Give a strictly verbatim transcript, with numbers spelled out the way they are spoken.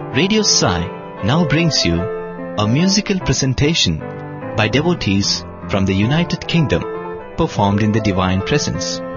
Radio Sai now brings you a musical presentation by devotees from the United Kingdom, performed in the Divine Presence.